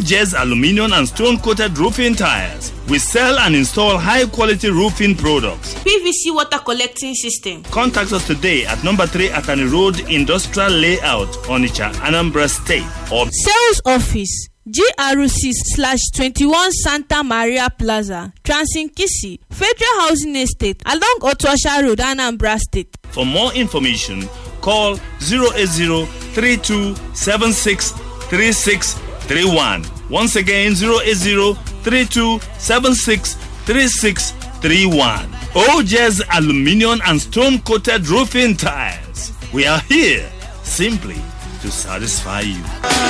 OJ's Aluminium and Stone-Coated Roofing Tiles. We sell and install high-quality roofing products. PVC water collecting system. Contact us today at number 3 Atani Road, Industrial Layout, Onitsha, Anambra State. Or Sales Office, GRC/21 Santa Maria Plaza, Transinkisi, Federal Housing Estate, along Otosha Road, Anambra State. For more information, call 080-3276-3631. Once again, 080-3276-3631. OJ's Aluminium and Stone-Coated Roofing Tiles. We are here simply to satisfy you.